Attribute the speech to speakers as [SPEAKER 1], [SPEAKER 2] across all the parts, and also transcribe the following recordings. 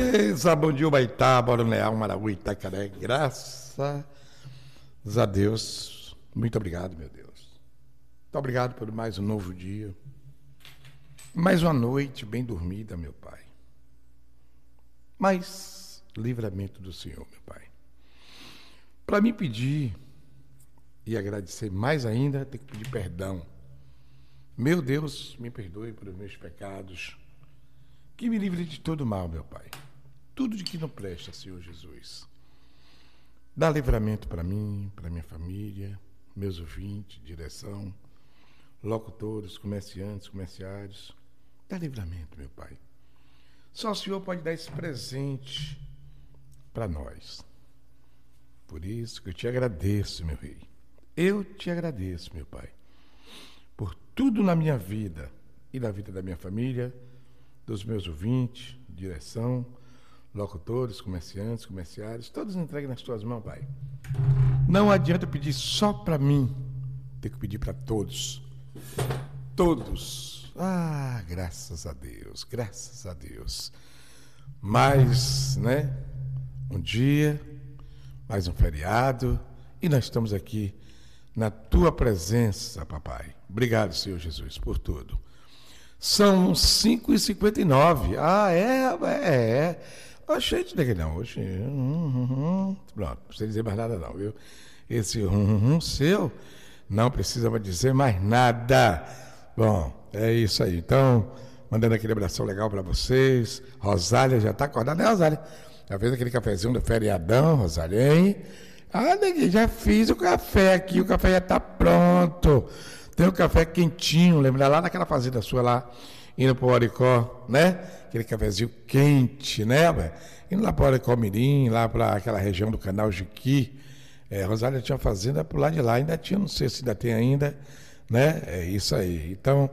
[SPEAKER 1] Zabundiu, Baitá, Boroneal, Marauí, Itacaré, graças a Deus. Muito obrigado, meu Deus. Muito obrigado por mais um novo dia. Mais uma noite bem dormida, meu Pai. Mais livramento do Senhor, meu Pai. Para me pedir e agradecer mais ainda, tenho que pedir perdão. Meu Deus, me perdoe pelos meus pecados. Que me livre de todo mal, meu Pai. Tudo de que não presta, Senhor Jesus. Dá livramento para mim, para minha família, meus ouvintes, direção, locutores, comerciantes, comerciários. Dá livramento, meu Pai. Só o Senhor pode dar esse presente para nós. Por isso que eu te agradeço, meu Rei. Eu te agradeço, meu Pai, por tudo na minha vida e na vida da minha família, dos meus ouvintes, direção, locutores, comerciantes, comerciários, todos entreguem nas tuas mãos, Pai. Não adianta pedir só para mim, tem que pedir para todos. Todos. Ah, graças a Deus, graças a Deus. Mais, um dia, mais um feriado, e nós estamos aqui na tua presença, papai. Obrigado, Senhor Jesus, por tudo. São 5h59. Ah, é. Oxe, não, oxe. Pronto, não precisa dizer mais nada não, viu? Esse seu não precisa mais dizer mais nada. Bom, é isso aí. Então, mandando aquele abração legal para vocês. Rosália já está acordada, né, Rosália? Já fez aquele cafezinho do feriadão, Rosália, hein? Ah, neguinho, já fiz o café aqui, o café já está pronto. Tem um café quentinho, lembra lá naquela fazenda sua lá, indo para o Oricó, né? Aquele cafezinho quente, né, velho? Indo lá para o Oricó Mirim, lá para aquela região do Canal Jiqui. Rosália tinha fazenda por lá de lá, ainda tinha, não sei se ainda tem ainda, né? É isso aí. Então,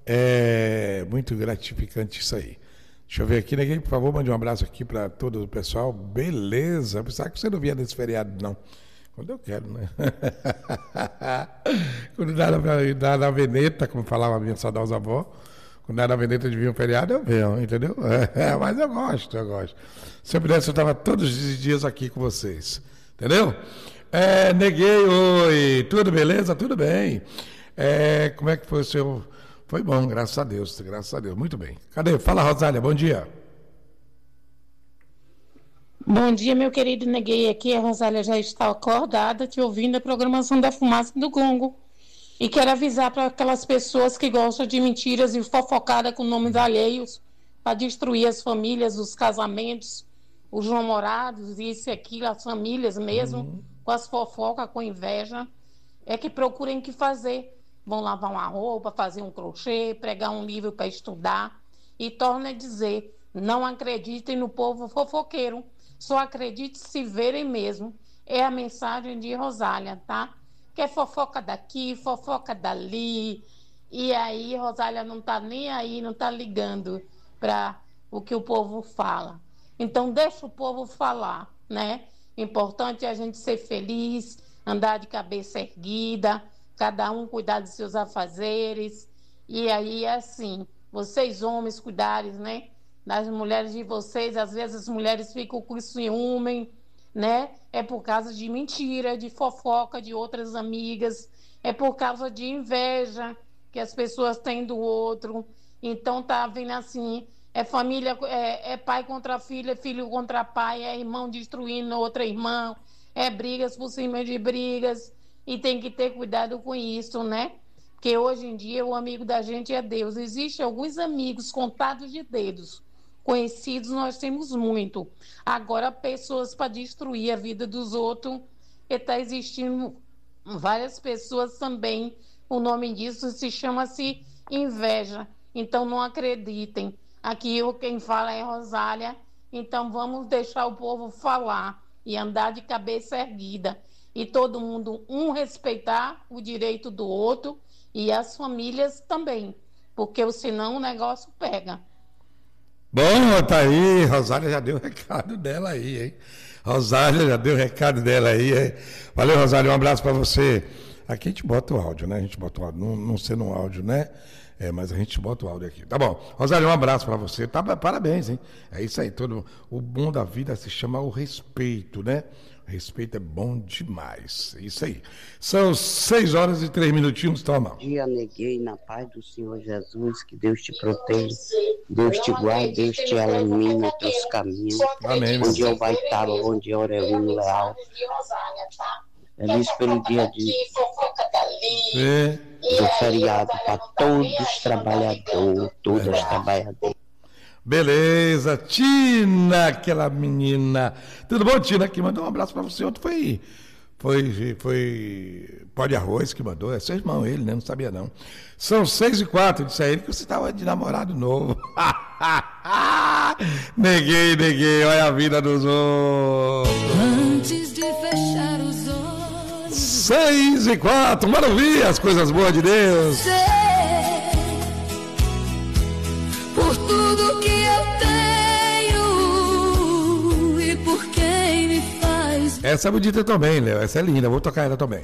[SPEAKER 1] é muito gratificante isso aí. Deixa eu ver aqui, neguinho, por favor, mande um abraço aqui para todo o pessoal. Beleza, pensava que você não via nesse feriado, não. Quando eu quero, né? Quando dá na veneta, como falava a minha saudosa avó, quando dá na veneta de vir um feriado, eu venho, entendeu? Mas eu gosto. Se eu pudesse, eu estava todos os dias aqui com vocês, entendeu? Neguei, oi, tudo beleza? Tudo bem. Como é que foi o seu... Foi bom, graças a Deus, muito bem. Cadê? Fala, Rosália, bom dia.
[SPEAKER 2] Bom dia, meu querido Neguei. Aqui a Rosália já está acordada, te ouvindo a programação da Fumaça do Gongo. E quero avisar para aquelas pessoas que gostam de mentiras e fofocada com nomes alheios para destruir as famílias, os casamentos, os namorados, isso e aquilo, as famílias mesmo, com as fofocas, com inveja, é que procurem o que fazer. Vão lavar uma roupa, fazer um crochê, pregar um livro para estudar. E torna a dizer, não acreditem no povo fofoqueiro. Só acredite se verem mesmo. É a mensagem de Rosália, tá? Que é fofoca daqui, fofoca dali. E aí, Rosália não tá nem aí, não tá ligando para o que o povo fala. Então, deixa o povo falar, né? Importante é a gente ser feliz, andar de cabeça erguida, cada um cuidar dos seus afazeres. E aí, assim, vocês homens cuidarem, né? Das mulheres de vocês, às vezes as mulheres ficam com ciúme, né? É por causa de mentira, de fofoca de outras amigas, é por causa de inveja que as pessoas têm do outro. Então tá vendo assim, é família, é pai contra filho, é filho contra pai, é irmão destruindo outro irmão, é brigas por cima de brigas, e tem que ter cuidado com isso, né? Porque hoje em dia o amigo da gente é Deus. Existem alguns amigos contados de dedos. Conhecidos nós temos muito. Agora, pessoas para destruir a vida dos outros, está existindo várias pessoas também. O nome disso se chama-se inveja. Então, não acreditem. Aqui quem fala é Rosália. Então, vamos deixar o povo falar e andar de cabeça erguida. E todo mundo, respeitar o direito do outro e as famílias também. Porque senão o negócio pega.
[SPEAKER 1] Bom, tá aí, Rosália já deu o recado dela aí, hein? Rosália já deu o recado dela aí, hein? Valeu, Rosália, um abraço para você. Aqui a gente bota o áudio, né? A gente bota o áudio, não sendo um áudio, né? Mas a gente bota o áudio aqui. Tá bom. Rosália, um abraço para você. Parabéns, hein? É isso aí. O bom da vida se chama o respeito, né? O respeito é bom demais. É isso aí. São 6h03. Toma.
[SPEAKER 3] Bom dia, neguei, na paz do Senhor Jesus. Que Deus te proteja. Deus te guarde. Deus te ilumine nos teus caminhos.
[SPEAKER 1] Amém.
[SPEAKER 3] Bom dia, Baitaba. Bom dia, Aurelino Leal. Feliz pelo dia do feriado para todos os trabalhadores, todas as trabalhadoras.
[SPEAKER 1] Beleza, Tina, aquela menina. Tudo bom, Tina? Que mandou um abraço para você. Ontem foi pó de arroz que mandou. É seu irmão ele, né? Não sabia não. São 6h04. Disse a ele que você estava de namorado novo. Neguei. Olha a vida dos outros.
[SPEAKER 4] Antes de fechar os olhos.
[SPEAKER 1] 6h04, bora ouvir as coisas boas de Deus.
[SPEAKER 4] Sei, por tudo que eu tenho e por quem me faz.
[SPEAKER 1] Essa é bonita também, Léo. Essa é linda, vou tocar ela também.